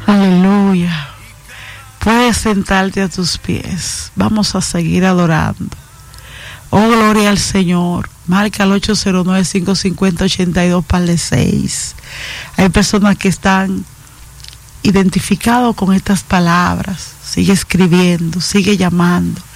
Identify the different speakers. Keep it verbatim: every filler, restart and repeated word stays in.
Speaker 1: Aleluya. Puedes sentarte a tus pies. Vamos a seguir adorando. Oh, gloria al Señor. Marca el ocho cero nueve, cinco cinco cero, ocho dos par de seis. Hay personas que están identificados con estas palabras. Sigue escribiendo, sigue llamando.